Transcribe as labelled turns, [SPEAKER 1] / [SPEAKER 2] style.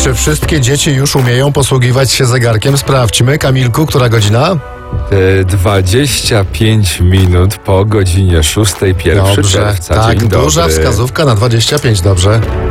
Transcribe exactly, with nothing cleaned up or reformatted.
[SPEAKER 1] Czy wszystkie dzieci już umieją posługiwać się zegarkiem? Sprawdźmy. Kamilku, która godzina?
[SPEAKER 2] E, dwadzieścia pięć minut po godzinie szóstej, pierwszego
[SPEAKER 1] Dobrze,
[SPEAKER 2] czerwca.
[SPEAKER 1] tak,
[SPEAKER 2] Dzień
[SPEAKER 1] duża
[SPEAKER 2] dobry.
[SPEAKER 1] wskazówka na dwadzieścia pięć, dobrze.